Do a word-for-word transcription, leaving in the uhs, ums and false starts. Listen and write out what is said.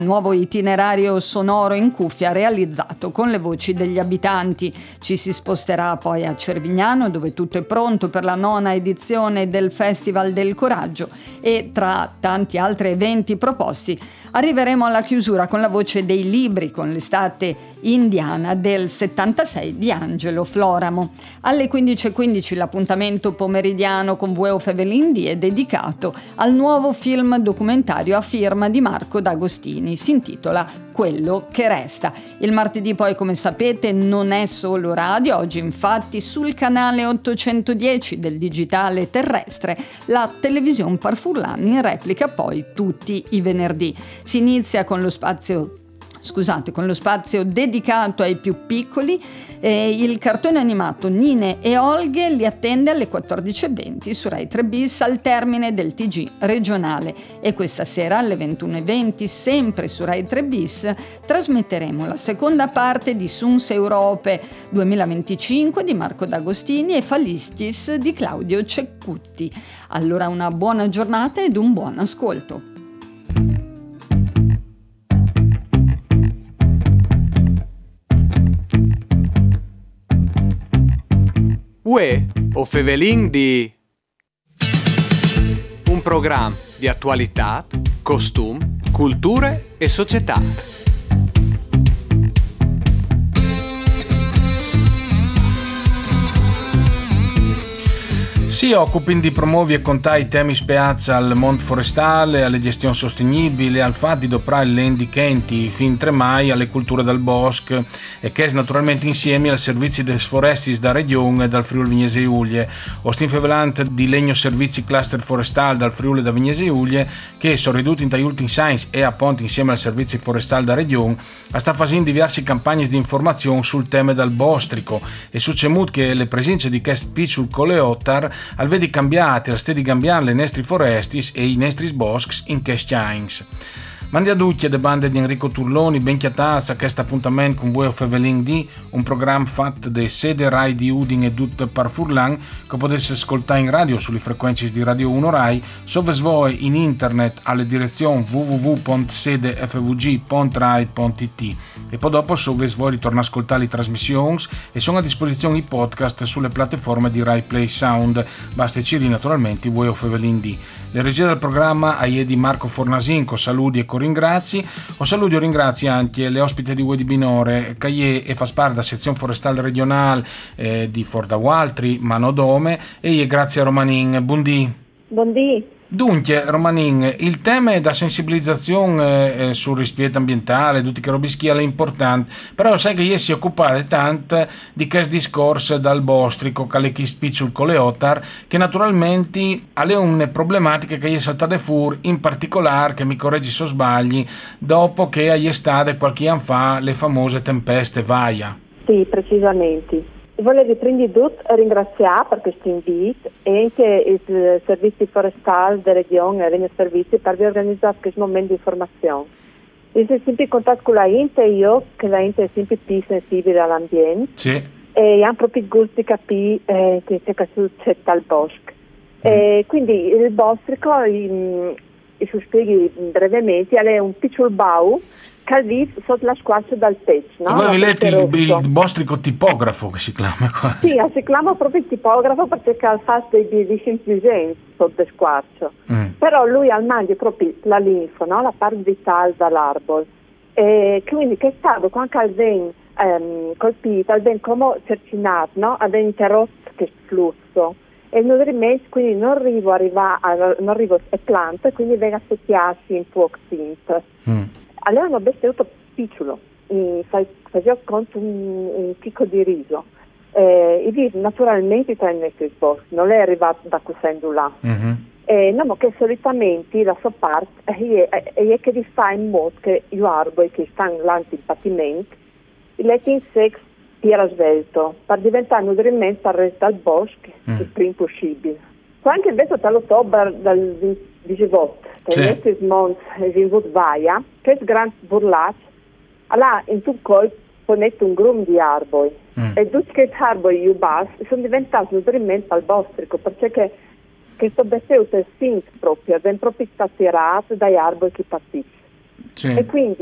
Nuovo itinerario sonoro in cuffia realizzato con le voci degli abitanti. Ci si sposterà poi a Cervignano, dove tutto è pronto per la nona edizione del Festival del Coraggio, e tra tanti altri eventi proposti arriveremo alla chiusura con la voce dei libri, con l'estate indiana del settantasei di Angelo Floramo. Alle quindici e quindici l'appuntamento pomeridiano con Vueo Fevelin è dedicato al nuovo film documentario a firma di Marco D'Agostini. Si intitola Quello che resta. Il martedì poi, come sapete, non è solo radio. Oggi infatti sul canale ottocentodieci del digitale terrestre la televisione par Furlan replica poi tutti i venerdì. Si inizia con lo spazio Scusate, con lo spazio dedicato ai più piccoli. Eh, il cartone animato Nine e Olghe li attende alle quattordici e venti su Rai tre bis al termine del T G regionale, e questa sera alle ventuno e venti sempre su Rai tre bis trasmetteremo la seconda parte di Suns Europe duemilaventicinque di Marco D'Agostini e Falistis di Claudio Ceccutti. Allora, una buona giornata ed un buon ascolto. Uè, o Fevelin di un programma di attualità, costum, culture e società. Si occupi di promuovere e contare i temi spiazza al mondo forestale, alle gestioni sostenibili, al fatto di doprare le indichenti fin tremai alle culture del bosco, e che è naturalmente insieme al servizi des forestis da regione e dal Friuli Vignese Giulie. Ostin fevelante di legno servizi cluster forestale dal Friuli e da Vignese Giulie, che sono ridotti in tagli ultimi science e appunto insieme al servizi forestale da regione, sta facendo diverse campagne di informazione sul tema del bostrico, e succemut che le presenze di questi piccoli coleottar al vedi cambiate, al stedi cambiare le nostri forestis e i nostri boschi in Keschains. Mandi a tutti le bande di Enrico Turloni, ben chiatazza a questo appuntamento con voi a Fevelin D, un programma fatto da sede Rai di Udine e tutto par Furlan, che potete ascoltare in radio sulle frequenze di Radio uno Rai, sove voi in internet alle direzioni w w w punto sede f v g punto rai punto i t, e poi dopo sove voi ritorna a ascoltare le trasmissioni e sono a disposizione i podcast sulle piattaforme di Rai Play Sound, basta ciri naturalmente voi a Fevelin D. Le regie del programma a di Marco Fornasinco, saluti e ringrazi. O saluti o ringrazi anche le ospite di Wedi Binore, Caie e Fasparda, sezione forestale regionale eh, di Forda Waltri, Manodome, e grazie a Romanin. Buondì. Buondì. Dunque, Romanin, il tema è da sensibilizzazione eh, sul rispetto ambientale, tutti che robischiale è importante, però sai che io si occupate tanto di questo discorso dal bostrico, che chi spicciul coleottar, che naturalmente ha una problematica che gli è saltata fuori, in particolare, che mi correggi se sbagli, dopo che agli state qualche anno fa le famose tempeste Vaia. Sì, precisamente. Volevo prima di tutto ringraziare per questo invito e anche il servizio forestale della regione e i servizi per aver organizzato questo momento di informazione. Io sono sempre in contatto con la Inte, io che la Inte è sempre più sensibile all'ambiente, sì, e ha proprio il gusto di capire eh, che c'è succede al bosco. Mm. E quindi il bostrico, io spieghi brevemente, è un piccolo bau che vive sotto la squarcia del tetto. No? Voi avete letto il, il bostrico tipografo, che si chiama qua? Sì, si chiama proprio il tipografo perché fa dei disegni disegni sotto il squarcio. Mm. Però lui al mangia proprio la linfa, no? La parte vitale dall'arbol. E quindi che è stato quando è ben ehm, colpito, è ben come cercinato, no? Ha ben interrotto questo flusso. E il nutrimento quindi non arriva, arriva, non arriva a piante, quindi venga associarsi in poco tempo. Mm. Allora hanno bestemmiato piccolo, faceva conto un, un chicco di riso. Eh, e vive naturalmente tra i nostri boschi, non è arrivato da cosendo là. Mm-hmm. Eh, no, ma che solitamente la sua parte è, è, è che li fa in modo che gli alberi che stanno là in patimento, li insecti tira svelto, per diventare nutrimento al resto del bosco mm. il prima possibile. Quando invece dall'ottobre dal diciotto, che sì. Questo monte è venuto vaia, questo grande burlaccio, allora in tutto colpo ponete un grum di arbori, mm. e tutti questi arbori più bassi sono diventati nutrimento al bostrico, perché questo besteuto è finto proprio, è proprio stato tirato dagli arbori che patiscono. Sì. E quindi